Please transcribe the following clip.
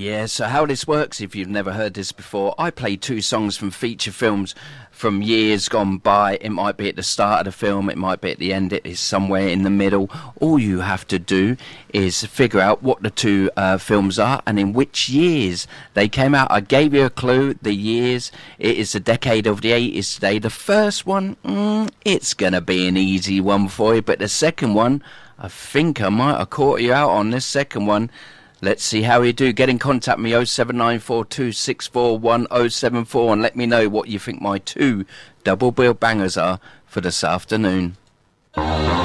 Yeah, so how this works, if you've never heard this before, I play two songs from feature films from years gone by. It might be at the start of the film, it might be at the end, it is somewhere in the middle. All you have to do is figure out what the two films are and in which years they came out. I gave you a clue, the years. It is the decade of the 80s today. The first one, it's going to be an easy one for you, but the second one, I think I might have caught you out on this second one. Let's see how you do. Get in contact with me, 07942641074, and let me know what you think my two double bill bangers are for this afternoon.